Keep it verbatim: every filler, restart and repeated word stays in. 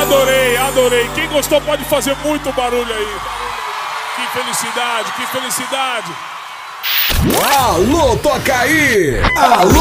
Adorei, adorei. Quem gostou pode fazer muito barulho aí. Que felicidade, que felicidade. Alô, toca aí! Alô!